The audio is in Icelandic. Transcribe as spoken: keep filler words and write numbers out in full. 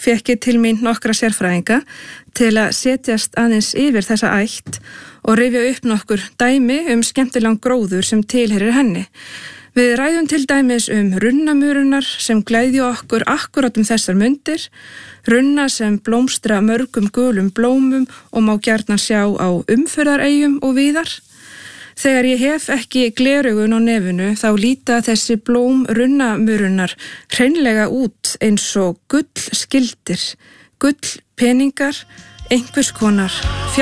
fékk ég til mín nokkra sérfræðinga til að setjast aðeins yfir þessa ætt og rifja upp nokkur dæmi um skemmtilegan gróður sem tilheyrir henni. Við ræðum til dæmis um runnamurunar sem glæðju okkur akkurat um þessar mundir, runna sem blómstra mörgum gulum blómum og má gjarnan sjá á umferðareyjum og víðar. Þegar ég hef ekki gleraugun á nefinu þá líta þessi blóm runnamurunar hreinlega út eins og gullskildir, gullpeningar, einhvers konar